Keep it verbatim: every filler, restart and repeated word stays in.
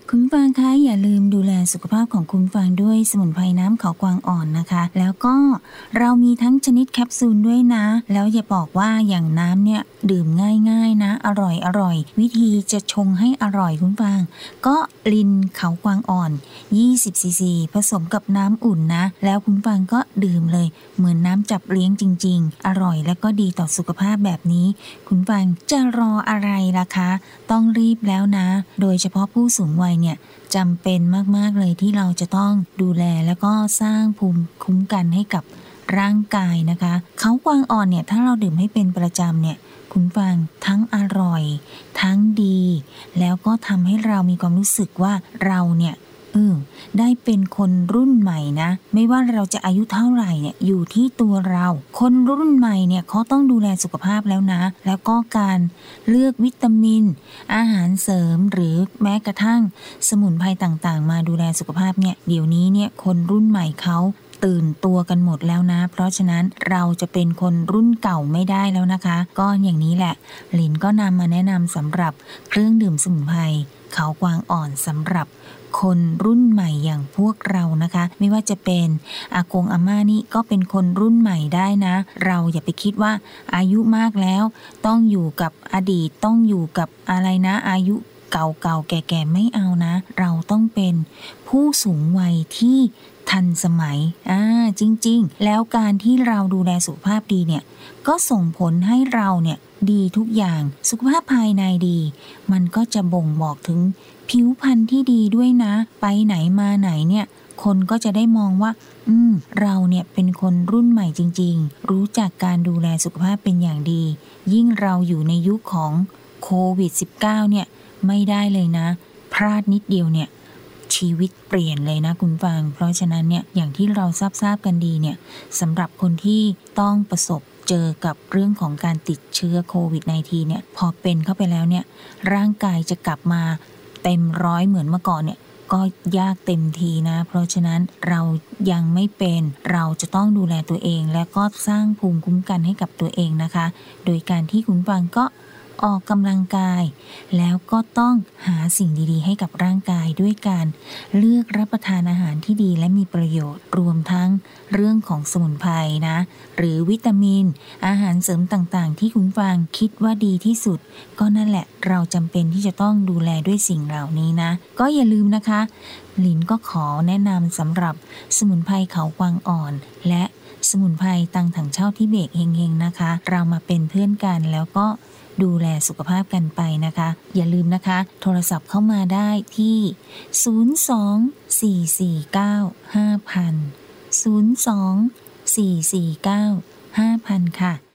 คุณฟังคะอย่าลืมดูแลสุขภาพของคุณฟังด้วยสมุนไพรน้ำเขากวางอ่อนนะคะแล้วก็เรามีทั้งชนิดแคปซูลด้วยนะแล้วอย่าบอกว่าอย่างน้ำเนี่ยดื่มง่ายๆนะอร่อยอร่อยวิธีจะชงให้อร่อยคุณฟังก็ลินเขากวางอ่อนยี่สิบซีซีผสมกับน้ำอุ่นนะแล้วคุณฟังก็ดื่มเลยเหมือนน้ำจับเลี้ยงจริงๆอร่อยและก็ดีต่อสุขภาพแบบนี้คุณฟังจะรออะไรล่ะคะต้องรีบแล้วนะโดยเฉพาะผู้สูงวัยเนี่ยจำเป็นมากๆเลยที่เราจะต้องดูแลแล้วก็สร้างภูมิคุ้มกันให้กับร่างกายนะคะเขากวางอ่อนเนี่ยถ้าเราดื่มให้เป็นประจำเนี่ยคุณฟังทั้งอร่อยทั้งดีแล้วก็ทำให้เรามีความรู้สึกว่าเราเนี่ยเออได้เป็นคนรุ่นใหม่นะไม่ว่าเราจะอายุเท่าไหร่เนี่ยอยู่ที่ตัวเราคนรุ่นใหม่เนี่ยเขาต้องดูแลสุขภาพแล้วนะแล้วก็การเลือกวิตามินอาหารเสริมหรือแม้กระทั่งสมุนไพรต่างๆมาดูแลสุขภาพเนี่ยเดี๋ยวนี้เนี่ยคนรุ่นใหม่เขาตื่นตัวกันหมดแล้วนะเพราะฉะนั้นเราจะเป็นคนรุ่นเก่าไม่ได้แล้วนะคะก็อย่างนี้แหละหลินก็นำมาแนะนำสำหรับเครื่องดื่มสมุนไพรเขากวางอ่อนสำหรับคนรุ่นใหม่อย่างพวกเรานะคะไม่ว่าจะเป็นอากงอาม่านี่ก็เป็นคนรุ่นใหม่ได้นะเราอย่าไปคิดว่าอายุมากแล้วต้องอยู่กับอดีตต้องอยู่กับอะไรนะอายุเก่าๆแก่ๆไม่เอานะเราต้องเป็นผู้สูงวัยที่ทันสมัยอ่าจริงๆแล้วการที่เราดูแลสุขภาพดีเนี่ยก็ส่งผลให้เราเนี่ยดีทุกอย่างสุขภาพภายในดีมันก็จะบ่งบอกถึงผิวพรรณที่ดีด้วยนะไปไหนมาไหนเนี่ยคนก็จะได้มองว่าอืมเราเนี่ยเป็นคนรุ่นใหม่จริงๆรู้จักการดูแลสุขภาพเป็นอย่างดียิ่งเราอยู่ในยุคของโควิด สิบเก้า เนี่ยไม่ได้เลยนะพลาดนิดเดียวเนี่ยชีวิตเปลี่ยนเลยนะคุณฟังเพราะฉะนั้นเนี่ยอย่างที่เราทราบทราบกันดีเนี่ยสำหรับคนที่ต้องประสบเจอกับเรื่องของการติดเชื้อโควิด สิบเก้า เนี่ยพอเป็นเข้าไปแล้วเนี่ยร่างกายจะกลับมาเต็มร้อยเหมือนเมื่อก่อนเนี่ยก็ยากเต็มทีนะเพราะฉะนั้นเรายังไม่เป็นเราจะต้องดูแลตัวเองและก็สร้างภูมิคุ้มกันให้กับตัวเองนะคะโดยการที่คุณฟังก็ออกกำลังกายแล้วก็ต้องหาสิ่งดีๆให้กับร่างกายด้วยการเลือกรับประทานอาหารที่ดีและมีประโยชน์รวมทั้งเรื่องของสมุนไพรนะหรือวิตามินอาหารเสริมต่างๆที่คุณฟังคิดว่าดีที่สุดก็นั่นแหละเราจำเป็นที่จะต้องดูแลด้วยสิ่งเหล่านี้นะก็อย่าลืมนะคะหลินก็ขอแนะนำสำหรับสมุนไพรเขากวางอ่อนและสมุนไพรตังถังเช่าที่เบกเฮงๆนะคะเรามาเป็นเพื่อนกันแล้วก็ดูแลสุขภาพกันไปนะคะอย่าลืมนะคะโทรศัพท์เข้ามาได้ที่ศูนย์ สอง สี่ สี่ เก้า ห้า ศูนย์ สอง สี่ สี่ เก้า ห้า ค่ะ